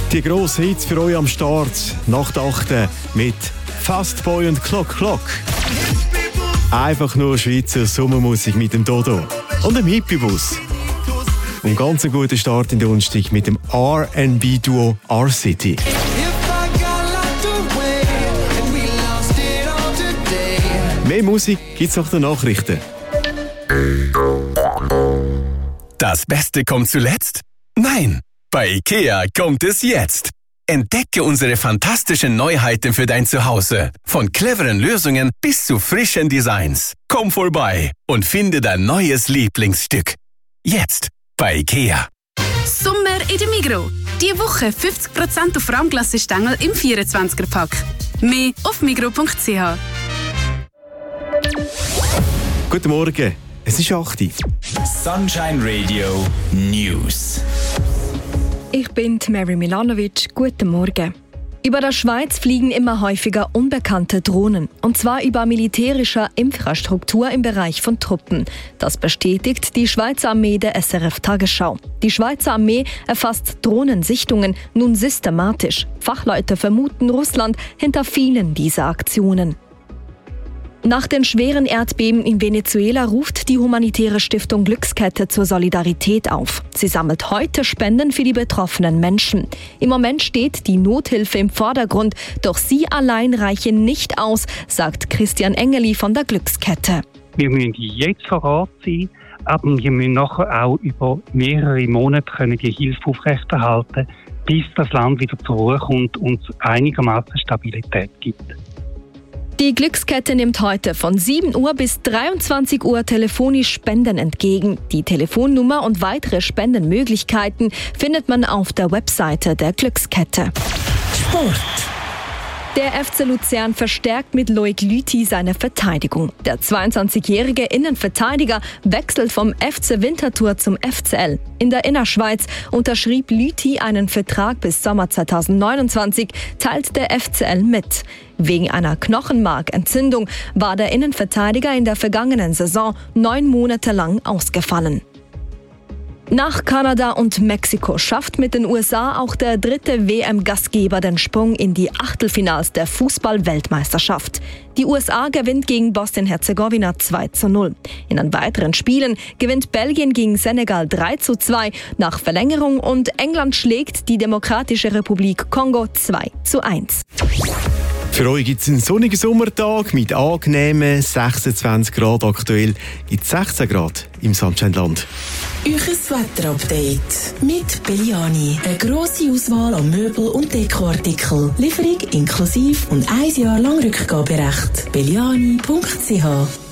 Die grossen Hits für euch am Start. Nach der 8. mit Fastboy und Clock Clock. Einfach nur Schweizer Sommermusik mit dem Dodo und dem Hippiebus. Und ganz einen guten Start in den Donnerstag mit dem R&B-Duo R-City. Mehr Musik gibt's nach den Nachrichten. Das Beste kommt zuletzt? Nein, bei IKEA kommt es jetzt. Entdecke unsere fantastischen Neuheiten für dein Zuhause. Von cleveren Lösungen bis zu frischen Designs. Komm vorbei und finde dein neues Lieblingsstück. Jetzt bei IKEA. Sommer in der Migros. Diese Woche 50% auf Rahmglassestängel im 24er-Pack. Mehr auf migros.ch. Guten Morgen, es ist 8 Uhr. Sunshine Radio News. Ich bin Mary Milanovic. Guten Morgen. Über der Schweiz fliegen immer häufiger unbekannte Drohnen. Und zwar über militärischer Infrastruktur im Bereich von Truppen. Das bestätigt die Schweizer Armee der SRF Tagesschau. Die Schweizer Armee erfasst Drohnensichtungen nun systematisch. Fachleute vermuten Russland hinter vielen dieser Aktionen. Nach den schweren Erdbeben in Venezuela ruft die humanitäre Stiftung Glückskette zur Solidarität auf. Sie sammelt heute Spenden für die betroffenen Menschen. Im Moment steht die Nothilfe im Vordergrund, doch sie allein reichen nicht aus, sagt Christian Engeli von der Glückskette. Wir müssen jetzt vor Ort sein, aber wir müssen nachher auch über mehrere Monate die Hilfe aufrechterhalten, bis das Land wieder zur Ruhe kommt und einigermaßen Stabilität gibt. Die Glückskette nimmt heute von 7 Uhr bis 23 Uhr telefonisch Spenden entgegen. Die Telefonnummer und weitere Spendenmöglichkeiten findet man auf der Webseite der Glückskette. Sport. Der FC Luzern verstärkt mit Loic Lüthi seine Verteidigung. Der 22-jährige Innenverteidiger wechselt vom FC Winterthur zum FCL. In der Innerschweiz unterschrieb Lüthi einen Vertrag bis Sommer 2029, teilt der FCL mit. Wegen einer Knochenmarkentzündung war der Innenverteidiger in der vergangenen Saison 9 Monate lang ausgefallen. Nach Kanada und Mexiko schafft mit den USA auch der dritte WM-Gastgeber den Sprung in die Achtelfinals der Fußball-Weltmeisterschaft. Die USA gewinnt gegen Bosnien-Herzegowina 2:0. In den weiteren Spielen gewinnt Belgien gegen Senegal 3:2 nach Verlängerung und England schlägt die Demokratische Republik Kongo 2:1. Für euch gibt es einen sonnigen Sommertag mit angenehmen 26 Grad. Aktuell gibt es 16 Grad im Sandsteinland. Euches Wetterupdate mit Belliani. Eine grosse Auswahl an Möbel- und Dekoartikeln. Lieferung inklusive und 1 Jahr lang Rückgaberecht. Belliani.ch